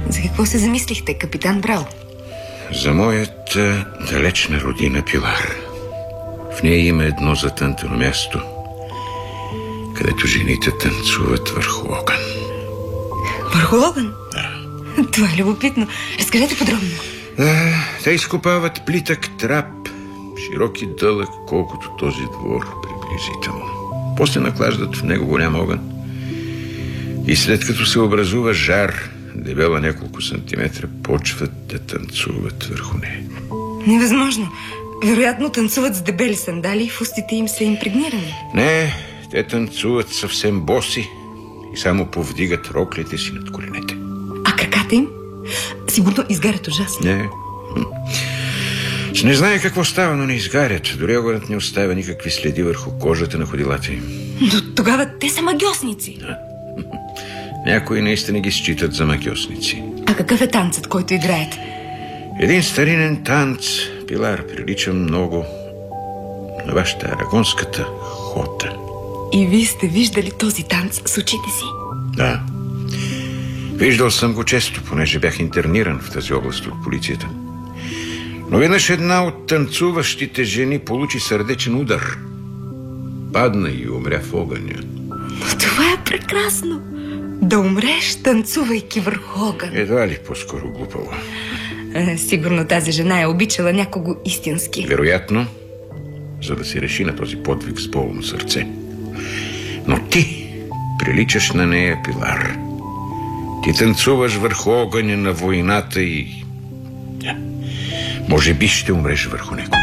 За какво се замислихте, капитан Брал? За моята далечна родина Пилар. В нея има едно затънтено място, където жените танцуват върху огън. Върху огън? Да. Това е любопитно. Разкажете подробно. Да, те изкопават плитък трап, широк и дълъг, колкото този двор приблизително. После наклаждат в него голям огън и след като се образува жар, дебела няколко сантиметра, почват да танцуват върху нея. Невъзможно. Вероятно танцуват с дебели сандали и в устите им са импрегнирани. Не, те танцуват съвсем боси и само повдигат роклите си над коленете. А краката им? Сигурно изгарят ужасно. Не. Не знае какво става, но не изгарят. Дори огънът не оставя никакви следи върху кожата на ходилата им. Но тогава те са магьосници. Да. Някои наистина ги считат за магьосници. А какъв е танцът, който играят? Един старинен танц, Пилар, прилича много на вашата арагонската хота. И вие сте виждали този танц с очите си? Да. Виждал съм го често, понеже бях интерниран в тази област от полицията. Но веднъж една от танцуващите жени получи сърдечен удар. Падна и умря в огъня. Но това е прекрасно. Да умреш, танцувайки върху огън. Едва ли по-скоро глупаво. Сигурно тази жена е обичала някого истински. Вероятно, за да се реши на този подвиг с болно сърце. Но ти приличаш на нея, Пилар. Ти танцуваш върху огъня на войната и може би ще умреш върху него.